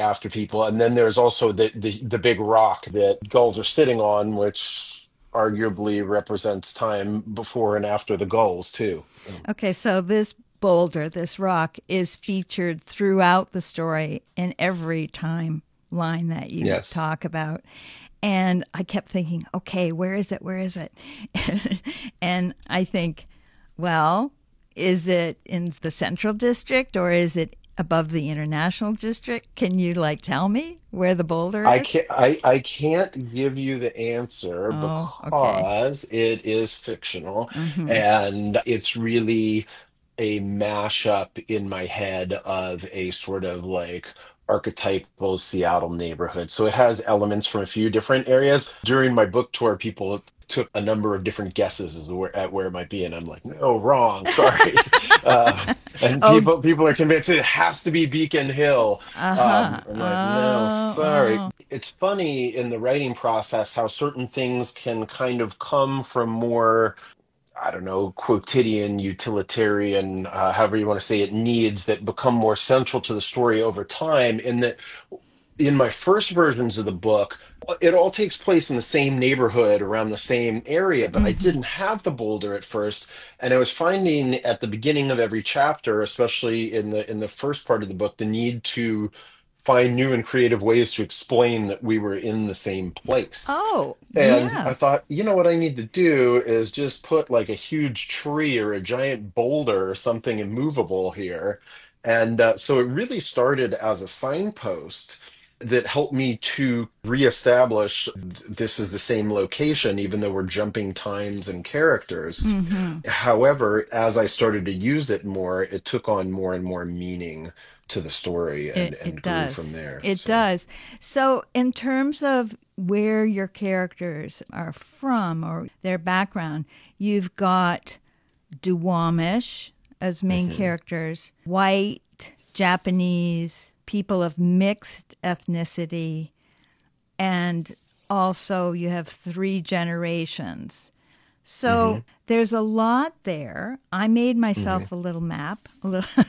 after people. And then there's also the big rock that gulls are sitting on, which arguably represents time before and after the gulls too. Okay, so this boulder, this rock, is featured throughout the story in every timeline that you Yes. talk about. And I kept thinking, okay, where is it? Where is it? And I think, well, is it in the central district or is it above the international district? Can you like tell me where the boulder is? I can't give you the answer Oh, okay. because it is fictional Mm-hmm. and it's really a mashup in my head of a sort of like archetypal Seattle neighborhood. So it has elements from a few different areas. During my book tour, people took a number of different guesses at where it might be, and I'm like, no, wrong, sorry. And Oh, people are convinced it has to be Beacon Hill. uh-huh. I'm like, no, Oh, sorry. oh. It's funny in the writing process how certain things can kind of come from more, I don't know, quotidian, utilitarian, however you want to say it, needs that become more central to the story over time. In that, in my first versions of the book, it all takes place in the same neighborhood around the same area, but I Mm-hmm. didn't have the boulder at first. And I was finding at the beginning of every chapter, especially in the first part of the book, the need to find new and creative ways to explain that we were in the same place. Oh, And yeah. I thought, you know what I need to do is just put like a huge tree or a giant boulder or something immovable here. And so it really started as a signpost that helped me to reestablish this is the same location, even though we're jumping times and characters. Mm-hmm. However, as I started to use it more, it took on more and more meaning to the story It and grew from does. there. It So, does. So, in terms of where your characters are from or their background, you've got Duwamish as main mhm. characters, white, Japanese, people of mixed ethnicity, and also you have three generations. So Mhm. there's a lot there. I made Mhm. myself a little map, a little,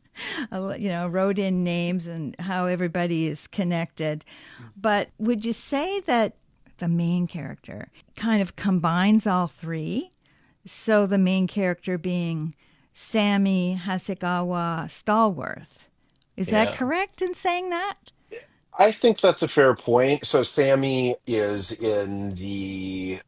wrote in names and how everybody is connected. But would you say that the main character kind of combines all three? So the main character being Sammy Hasegawa Stallworth. Is that Yeah. correct in saying that? I think that's a fair point. So Sammy is in the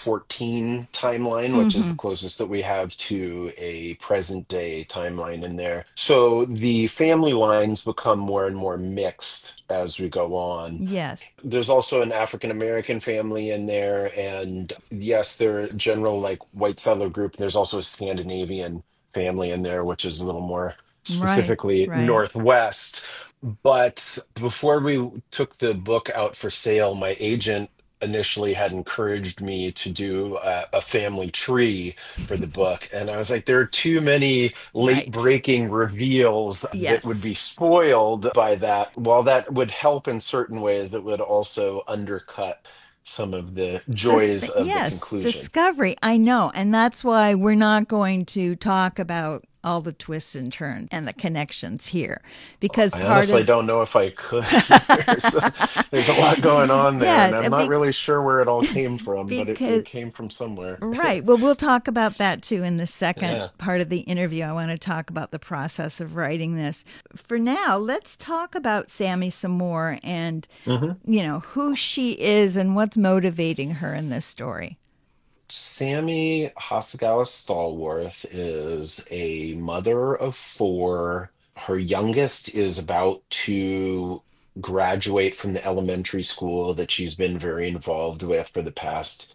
2014 timeline, which is Mm-hmm. the closest that we have to a present day timeline in there. So the family lines become more and more mixed as we go on. Yes. There's also an African American family in there, and yes, they're a general like white settler group. There's also a Scandinavian family in there, which is a little more Right. specifically Right. Northwest. But before we took the book out for sale, my agent initially had encouraged me to do a family tree for the book. And I was like, there are too many late Right. breaking reveals that would Yes. be spoiled by that. While that would help in certain ways, that would also undercut some of the joys of the Yes, conclusion. discovery. I know. And that's why we're not going to talk about all the twists and turns and the connections here because I part honestly of don't know if I could. There's a lot going on there, and yeah, I'm not really sure where it all came from, but because it came from somewhere. right. Well, we'll talk about that too in the second Yeah. part of the interview. I want to talk about the process of writing this. For now, let's talk about Sammy some more and, hmm who she is and what's motivating her in this story. Sammy Hasagawa Stallworth is a mother of four. Her youngest is about to graduate from the elementary school that she's been very involved with for the past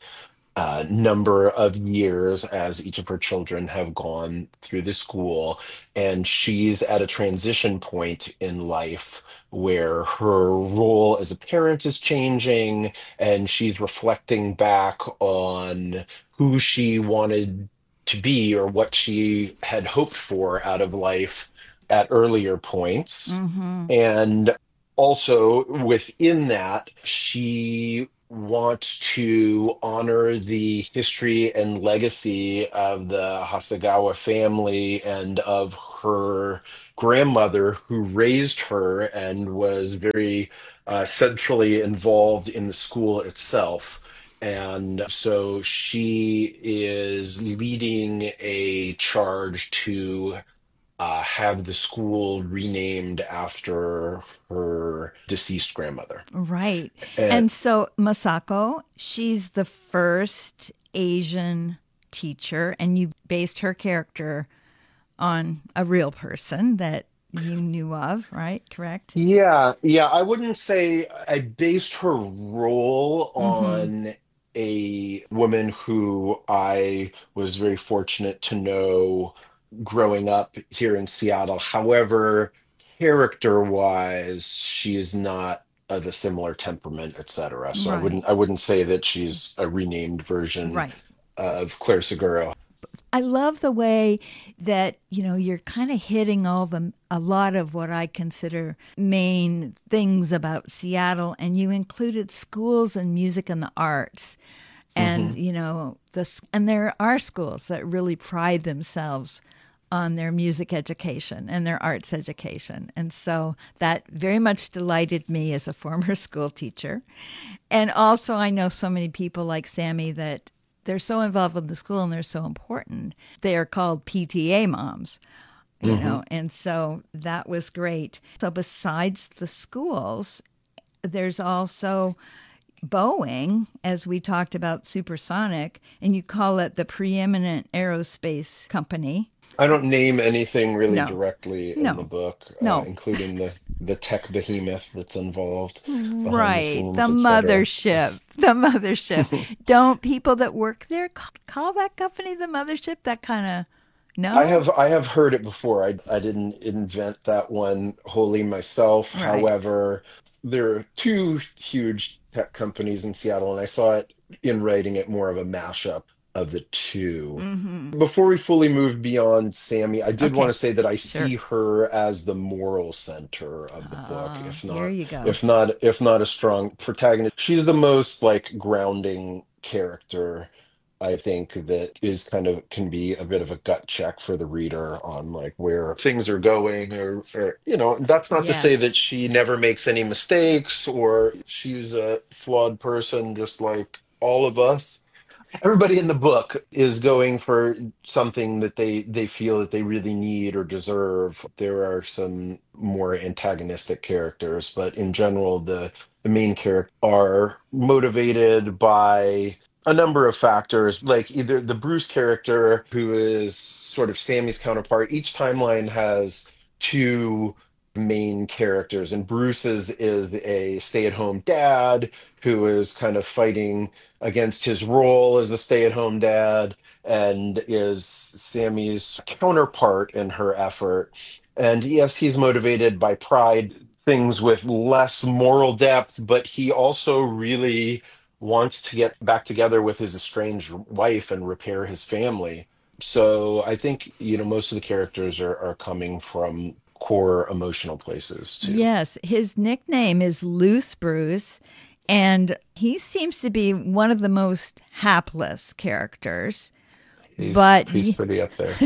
number of years as each of her children have gone through the school. And she's at a transition point in life where her role as a parent is changing, and she's reflecting back on who she wanted to be or what she had hoped for out of life at earlier points. Mm-hmm. And also within that, she want to honor the history and legacy of the Hasagawa family and of her grandmother who raised her and was very centrally involved in the school itself. And so she is leading a charge to have the school renamed after her deceased grandmother. Right. And And so Masako, she's the first Asian teacher, and you based her character on a real person that you knew of, right? Correct? yeah, I wouldn't say I based her role Mm-hmm. on a woman who I was very fortunate to know growing up here in Seattle. However, character-wise, she is not of a similar temperament, etc. So Right. I wouldn't say that she's a renamed version Right. of Claire Seguro. I love the way that, you're kind of hitting a lot of what I consider main things about Seattle, and you included schools and music and the arts. And, Hmm. and there are schools that really pride themselves on their music education and their arts education. And so that very much delighted me as a former school teacher. And also, I know so many people like Sammy that they're so involved with the school and they're so important. They are called PTA moms, Hmm. and so that was great. So, besides the schools, there's also Boeing, as we talked about Supersonic, and you call it the preeminent aerospace company. I don't name anything really No, directly in the no, book, no. including the tech behemoth that's involved behind the Right. The scenes, etc. mothership. The mothership. Don't people that work there call that company the mothership? That kind of, no? I have heard it before. I didn't invent that one wholly myself. Right. However, there are two huge tech companies in Seattle, and I saw it in writing it more of a mashup of the two. Mm-hmm. Before we fully move beyond Sammy, I did want Okay. to say that I Sure. see her as the moral center of the book, There you go. if not a strong protagonist. She's the most like grounding character, I think, that is kind of can be a bit of a gut check for the reader on like where things are going, or that's not to say that Yes. she never makes any mistakes or she's a flawed person just like all of us. Everybody in the book is going for something that they feel that they really need or deserve. There are some more antagonistic characters, but in general, the main characters are motivated by a number of factors, like either the Bruce character, who is sort of Sammy's counterpart. Each timeline has two main characters, and Bruce's is a stay-at-home dad who is kind of fighting against his role as a stay-at-home dad and is Sammy's counterpart in her effort. And yes, he's motivated by pride, things with less moral depth, but he also really wants to get back together with his estranged wife and repair his family. So I think, most of the characters are coming from core emotional places too. Yes. His nickname is Loose Bruce, and he seems to be one of the most hapless characters. But He's pretty up there.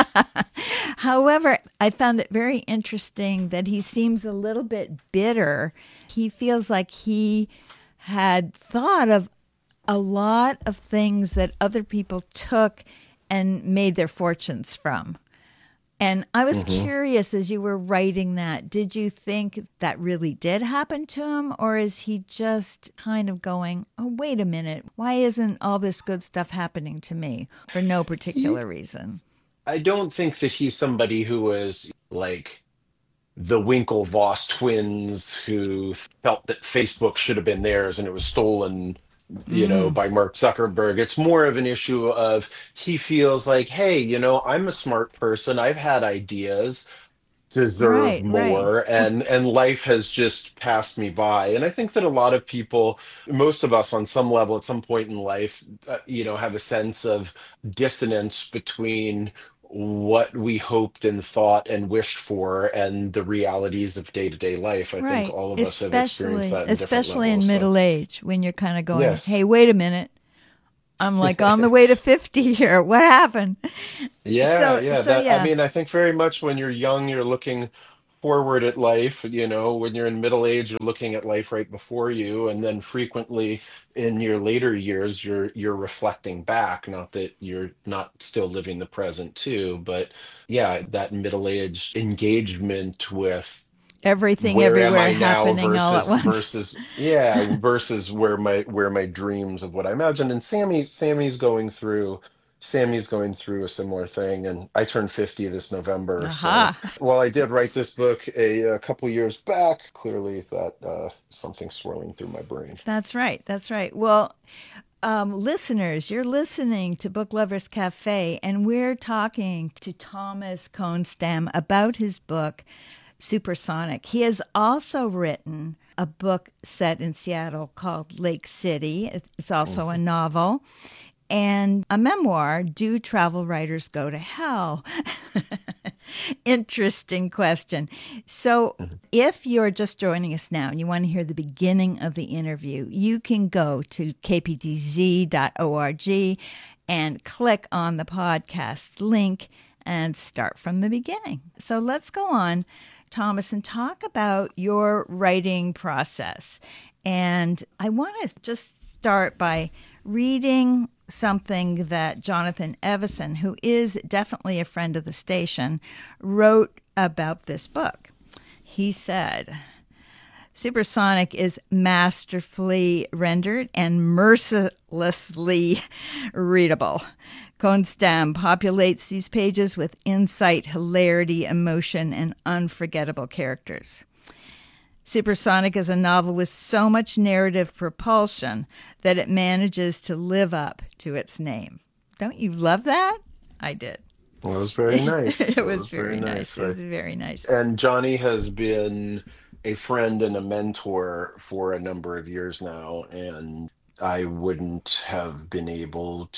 however, I found it very interesting that he seems a little bit bitter. He feels like he had thought of a lot of things that other people took and made their fortunes from. And I was Hmm. curious as you were writing that, did you think that really did happen to him? Or is he just kind of going, oh, wait a minute, why isn't all this good stuff happening to me for no particular reason? I don't think that he's somebody who was like the Winklevoss twins who felt that Facebook should have been theirs and it was stolen, Mm, by Mark Zuckerberg. It's more of an issue of he feels like, hey, I'm a smart person. I've had ideas, deserve right, right. more, and life has just passed me by. And I think that a lot of people, most of us on some level at some point in life, have a sense of dissonance between what we hoped and thought and wished for and the realities of day-to-day life. I think Right. all of us have experienced Especially that in different especially in levels. So, middle age when you're kind of going, "Hey, yes. wait a minute. I'm like on the way to 50 here. What happened?" Yeah, So yeah. so That I yeah. mean, I think very much when you're young, you're looking forward at life. When you're in middle age, you're looking at life right before you, and then frequently in your later years, you're reflecting back. Not that you're not still living the present too, but yeah, that middle age engagement with Everything where am everywhere I now happening all at versus once. versus where my dreams of what I imagine. And Sammy's going through a similar thing, and I turned 50 this November. So Aha. while I did write this book a couple years back, clearly that something swirling through my brain. That's right. That's right. Well, listeners, you're listening to Book Lovers Cafe, and we're talking to Thomas Konstam about his book, Supersonic. He has also written a book set in Seattle called Lake City. It's also a Mhm. novel and a memoir, Do Travel Writers Go to Hell? Interesting question. So, Mhm. if you're just joining us now and you want to hear the beginning of the interview, you can go to kptz.org and click on the podcast link and start from the beginning. So, let's go on, Thomas, and talk about your writing process. And I want to just start by reading something that Jonathan Evison, who is definitely a friend of the station, wrote about this book. He said, Supersonic is masterfully rendered and mercilessly readable. Konstam populates these pages with insight, hilarity, emotion, and unforgettable characters. Supersonic is a novel with so much narrative propulsion that it manages to live up to its name. Don't you love that? I did. Well, it was very nice. It It was was very very nice. nice. It was very nice. And Johnny has been a friend and a mentor for a number of years now, and I wouldn't have been able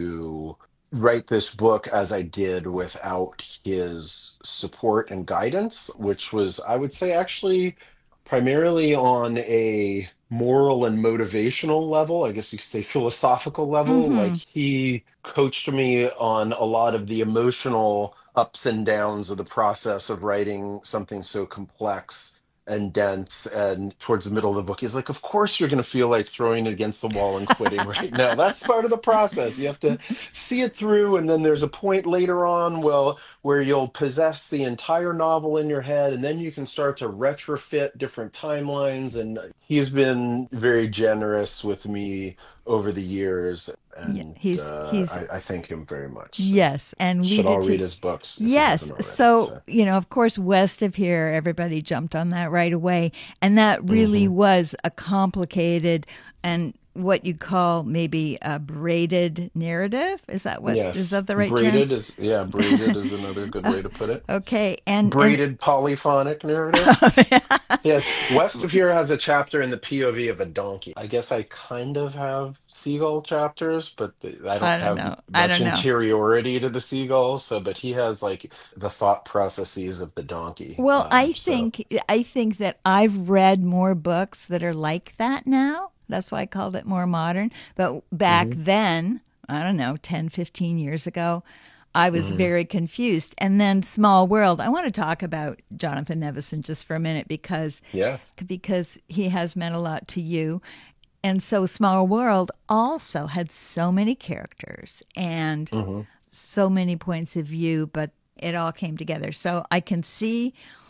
to write this book as I did without his support and guidance, which was, I would say, actually primarily on a moral and motivational level. I guess you could say philosophical level. Like Mm-hmm. he coached me on a lot of the emotional ups and downs of the process of writing something so complex and dense. And towards the middle of the book, he's like, "Of course, you're going to feel like throwing it against the wall and quitting right now. That's part of the process. You have to see it through. And then there's a point later on, well, where you'll possess the entire novel in your head, and then you can start to retrofit different timelines." And he's been very generous with me over the years, Yeah, and he's I thank him very much. So yes, and we should all did read too. his books if you Yes. haven't already. So, So, of course, west of here, everybody jumped on that right away. And that really hmm. was a complicated and what you call maybe a braided narrative. Is Yes, that the right term? braided is another good way to put it. Okay. And Braided polyphonic narrative. Yeah, West of here has a chapter in the POV of a donkey. I guess I kind of have seagull chapters, but I I don't don't have know. I much don't know. interiority to the seagulls. So, but he has like the thought processes of the donkey. Well, So, I think that I've read more books that are like that now. That's why I called it more modern. But back hmm. then, I don't know, 10, 15 years ago, I was Hmm. very confused. And then Small World. I want to talk about Jonathan Nevison just for a minute Yeah. because he has meant a lot to you. And so Small World also had so many characters and Hmm. so many points of view, but it all came together. So I can see,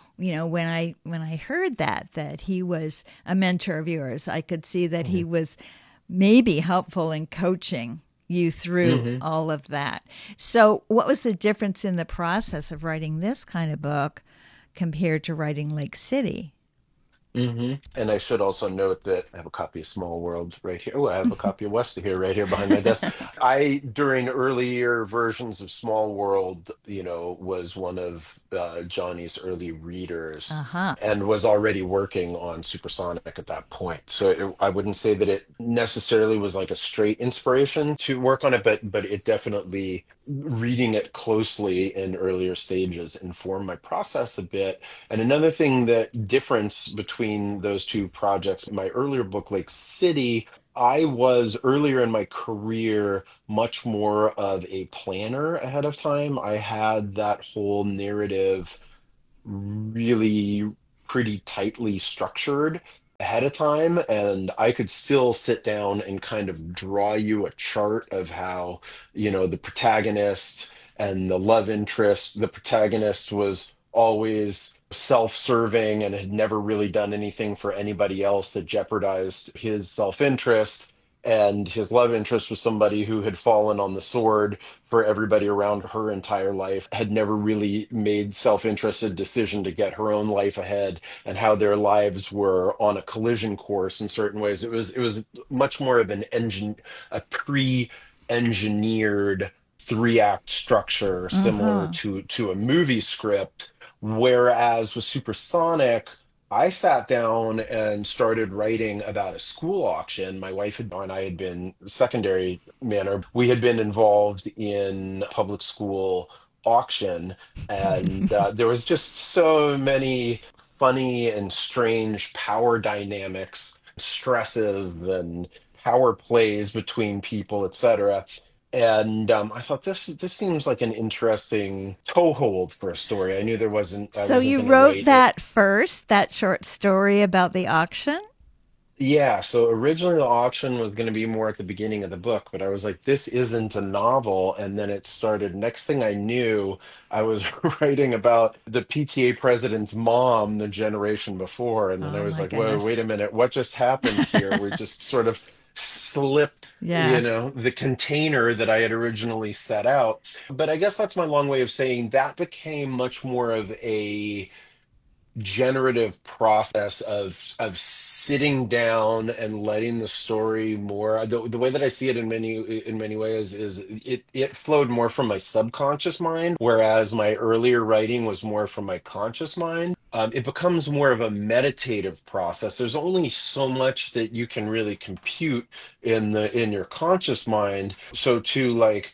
when I heard that he was a mentor of yours, I could see that he Hmm. was maybe helpful in coaching you through Hmm. all of that. So what was the difference in the process of writing this kind of book compared to writing Lake City? And I should also note that I have a copy of Small World right here. Oh, I have a copy of Westa here, right here behind my desk. I, during earlier versions of Small World, was one of Johnny's early readers Uh-huh. and was already working on Supersonic at that point. So I wouldn't say that it necessarily was like a straight inspiration to work on it, but it definitely, reading it closely in earlier stages, informed my process a bit. And another thing that difference between those two projects, my earlier book, Lake City, I was earlier in my career much more of a planner ahead of time. I had that whole narrative really pretty tightly structured ahead of time, and I could still sit down and kind of draw you a chart of how, the protagonist and the love interest, the protagonist was always self-serving and had never really done anything for anybody else that jeopardized his self-interest. And his love interest was somebody who had fallen on the sword for everybody around her entire life, had never really made self-interested decision to get her own life ahead, and how their lives were on a collision course in certain ways. It was much more of a pre-engineered three-act structure similar Uh-huh. to a movie script. Whereas with Supersonic, I sat down and started writing about a school auction. My wife and I had been secondary manner. We had been involved in public school auction, and there was just so many funny and strange power dynamics, stresses, and power plays between people, etc. And I thought this seems like an interesting toehold for a story. I knew I So wasn't you going to wrote write it. that first, that short story about the auction? Yeah, so originally the auction was going to be more at the beginning of the book, but I was like, this isn't a novel. And then it started. Next thing I knew, I was writing about the PTA president's mom the generation before. And then I Oh was my like, whoa, goodness. wait a minute, what just happened here? We just sort of slipped, Yeah. the container that I had originally set out. But I guess that's my long way of saying that became much more of a generative process of sitting down and letting the story more, the way that I see it in many ways is it flowed more from my subconscious mind, whereas my earlier writing was more from my conscious mind. It becomes more of a meditative process. There's only so much that you can really compute in your conscious mind, so to like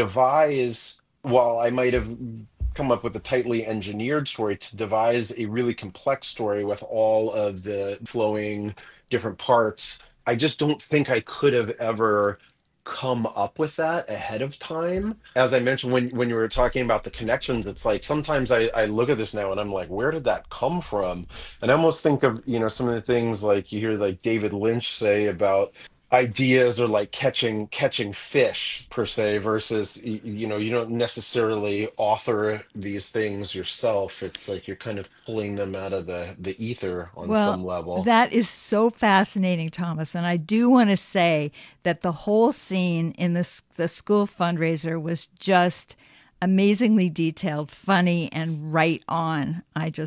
devise, while I might have come up with a tightly engineered story, to devise a really complex story with all of the flowing different parts. I just don't think I could have ever come up with that ahead of time. As I mentioned, when you were talking about the connections, it's like sometimes I look at this now and I'm like, where did that come from? And I almost think of, some of the things like you hear like David Lynch say about ideas, or like catching fish per se, versus you don't necessarily author these things yourself. It's like you're kind of pulling them out of the ether on Well, some level. that is so fascinating, Thomas. And I do want to say that the whole scene in the school fundraiser was just amazingly detailed, funny, and right on.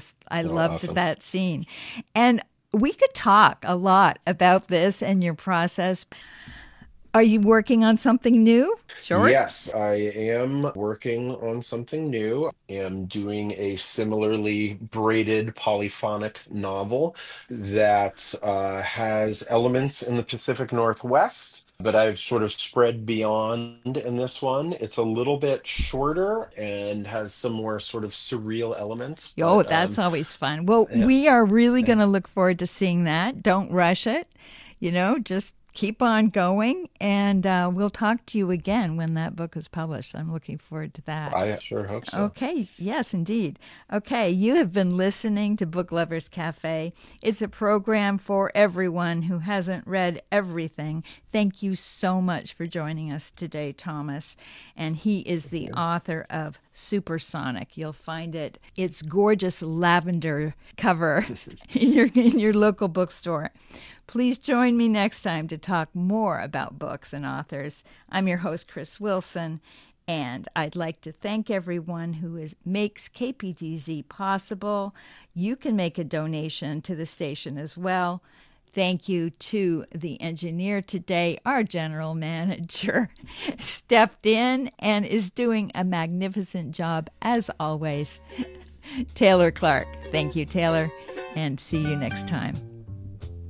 I Oh, loved awesome. that scene. And we could talk a lot about this and your process. Are you working on something new? Short? Yes, I am working on something new. I am doing a similarly braided polyphonic novel that has elements in the Pacific Northwest, but I've sort of spread beyond in this one. It's a little bit shorter and has some more sort of surreal elements, Oh, but that's always fun. Well, yeah, we are really yeah. going to look forward to seeing that. Don't rush it. Just keep on going. And we'll talk to you again when that book is published. I'm looking forward to that. I sure hope so. Okay, yes, indeed. Okay, you have been listening to Book Lovers Cafe. It's a program for everyone who hasn't read everything. Thank you so much for joining us today, Thomas. And he is the author of Supersonic. You'll find its gorgeous lavender cover in your local bookstore. Please join me next time to talk more about books and authors. I'm your host, Chris Wilson, And I'd like to thank everyone makes KPDZ possible. You can make a donation to the station as well. Thank you to the engineer today. Our general manager stepped in and is doing a magnificent job as always. Taylor Clark. Thank you, Taylor, and see you next time.